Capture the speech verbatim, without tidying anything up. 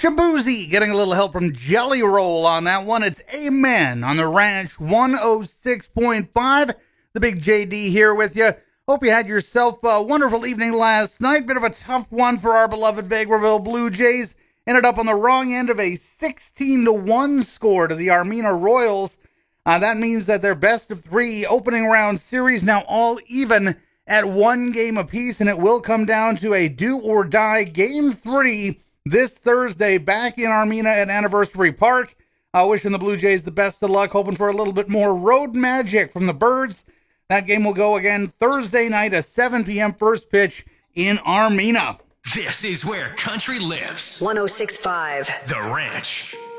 Shabuzi getting a little help from Jelly Roll on that one. It's Amen on the Ranch one oh six point five. The Big J D here with you. Hope you had yourself a wonderful evening last night. Bit of a tough one for our beloved Vegreville Blue Jays. Ended up on the wrong end of a sixteen to one score to the Armina Royals. Uh, that means that their best of three opening round series now all even at one game apiece, and it will come down to a do or die game three this Thursday back in Armina at Anniversary Park. Uh, wishing the Blue Jays the best of luck, hoping for a little bit more road magic from the Birds. That game will go again Thursday night at seven p.m. first pitch in Armina. This is where country lives. one oh six point five The Ranch.